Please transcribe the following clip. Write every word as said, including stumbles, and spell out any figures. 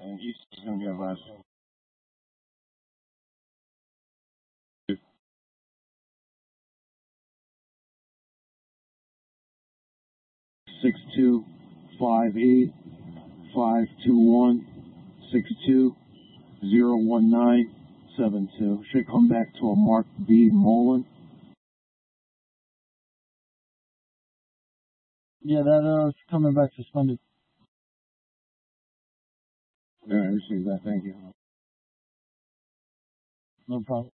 and East is going to be our last one. Six two five eight five two one six two zero one nine seven two. Should come back to a Mark B. Mullen. Yeah, that uh, is coming back suspended. Yeah, I received that. Thank you. No problem.